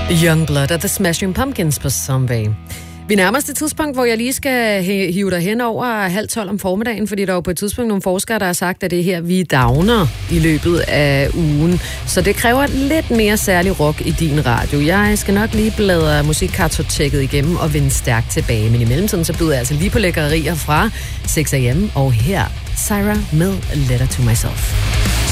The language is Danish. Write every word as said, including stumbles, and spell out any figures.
Youngblood og The Smashing Pumpkins på Zombie. Vi nærmer os det tidspunkt, hvor jeg lige skal hive dig hen over halv tolv om formiddagen, fordi der er jo på et tidspunkt nogle forskere, der har sagt, at det her, vi downer i løbet af ugen. Så det kræver lidt mere særlig rock i din radio. Jeg skal nok lige bladre musikkartoteket igennem og vende stærkt tilbage. Men i mellemtiden, så byder jeg altså lige på lækkerier fra seks a.m. Og her, Syra med Letter to Myself.